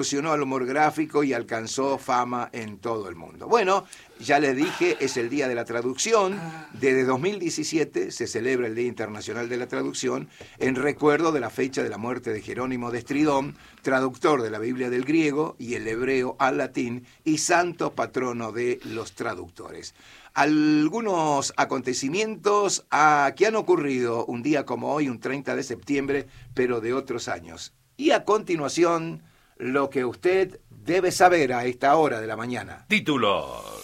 Evolucionó al humor gráfico y alcanzó fama en todo el mundo. Bueno, ya les dije, es el Día de la Traducción. Desde 2017 se celebra el Día Internacional de la Traducción en recuerdo de la fecha de la muerte de Jerónimo de Estridón, traductor de la Biblia del griego y el hebreo al latín y santo patrono de los traductores. Algunos acontecimientos que han ocurrido un día como hoy, un 30 de septiembre, pero de otros años. Y a continuación, lo que usted debe saber a esta hora de la mañana. Títulos.